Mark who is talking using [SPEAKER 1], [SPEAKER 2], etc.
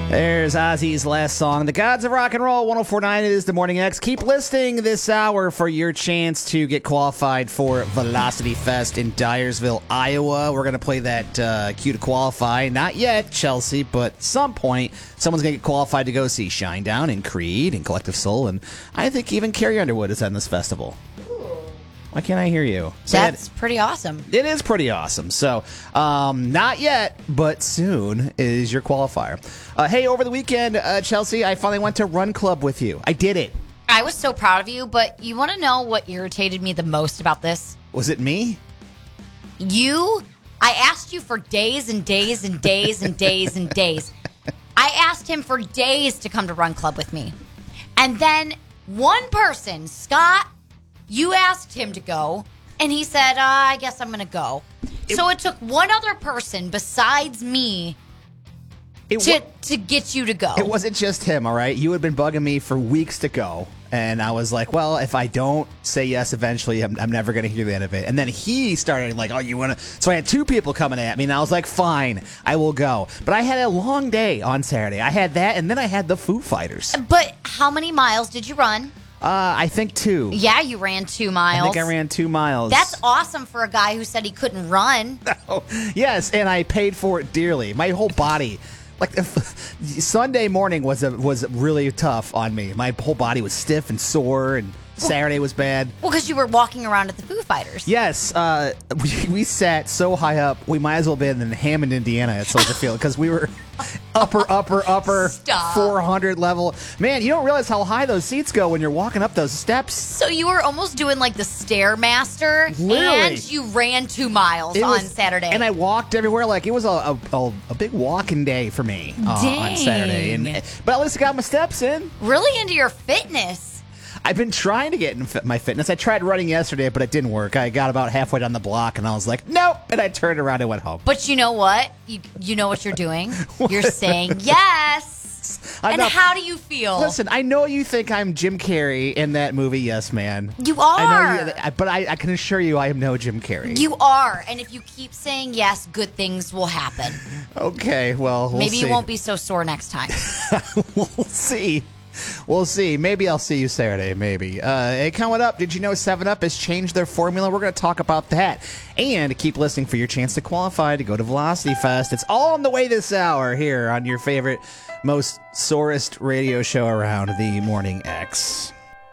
[SPEAKER 1] There's Ozzy's last song. The Gods of Rock and Roll, 104.9. It is the Morning X. Keep listening this hour for your chance to get qualified for Velocity Fest in Dyersville, Iowa. We're going to play that cue to qualify. Not yet, Chelsea, but at some point, someone's going to get qualified to go see Shinedown and Creed and Collective Soul. And I think even Carrie Underwood is on this festival. Why can't I hear you?
[SPEAKER 2] That's pretty awesome.
[SPEAKER 1] It is pretty awesome. So, not yet, but soon is your qualifier. Hey, over the weekend, Chelsea, I finally went to Run Club with you. I did it.
[SPEAKER 2] I was so proud of you, but you want to know what irritated me the most about this?
[SPEAKER 1] Was it me?
[SPEAKER 2] I asked you for days and days and days and days and days. I asked him for days to come to Run Club with me. And then one person, Scott, you asked him to go, and he said, I guess I'm going to go. So it took one other person besides me to get you to go.
[SPEAKER 1] It wasn't just him, all right? You had been bugging me for weeks to go, and I was like, well, if I don't say yes eventually, I'm never going to hear the end of it. And then he started like, oh, you want to? So I had two people coming at me, and I was like, fine, I will go. But I had a long day on Saturday. I had that, and then I had the Foo Fighters.
[SPEAKER 2] But how many miles did you run?
[SPEAKER 1] I think 2.
[SPEAKER 2] Yeah, you ran 2 miles.
[SPEAKER 1] I think I ran 2 miles.
[SPEAKER 2] That's awesome for a guy who said he couldn't run.
[SPEAKER 1] Oh, yes, and I paid for it dearly. My whole body, like Sunday morning was really tough on me. My whole body was stiff and sore, and Saturday was bad.
[SPEAKER 2] Well, because you were walking around at the Foo Fighters.
[SPEAKER 1] Yes, we sat so high up, we might as well have been in Hammond, Indiana at Soldier Field, because we were upper
[SPEAKER 2] Stop.
[SPEAKER 1] 400 level. Man, you don't realize how high those seats go when you're walking up those steps.
[SPEAKER 2] So you were almost doing like the Stairmaster,
[SPEAKER 1] Literally.
[SPEAKER 2] and you ran 2 miles on Saturday.
[SPEAKER 1] And I walked everywhere. Like, it was a big walking day for me on Saturday. But at least I got my steps in.
[SPEAKER 2] Really into your fitness.
[SPEAKER 1] I've been trying to get in my fitness. I tried running yesterday, but it didn't work. I got about halfway down the block, and I was like, nope. And I turned around and went home.
[SPEAKER 2] But you know what? You know what you're doing? You're saying yes. And how do you feel?
[SPEAKER 1] Listen, I know you think I'm Jim Carrey in that movie, Yes Man.
[SPEAKER 2] You are.
[SPEAKER 1] I know but I can assure you I am no Jim Carrey.
[SPEAKER 2] You are. And if you keep saying yes, good things will happen.
[SPEAKER 1] Okay, well, we'll
[SPEAKER 2] Maybe
[SPEAKER 1] see.
[SPEAKER 2] you won't be so sore next time.
[SPEAKER 1] We'll see. We'll see. Maybe I'll see you Saturday. Maybe. Hey, coming up, did you know 7-Up has changed their formula? We're going to talk about that. And keep listening for your chance to qualify to go to Velocity Fest. It's all on the way this hour here on your favorite, most sorest radio show around, the Morning X.